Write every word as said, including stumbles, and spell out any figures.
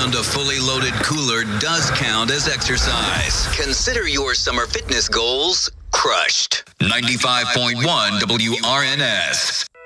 around a fully loaded cooler does count as exercise. Consider your summer fitness goals crushed. ninety-five point one W R N S.